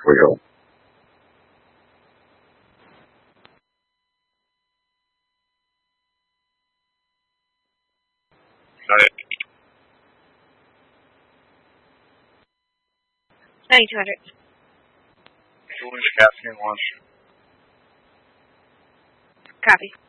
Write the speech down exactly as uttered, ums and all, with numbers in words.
we go. ninety-two hundred. Cooling the caffeine lunch. Copy.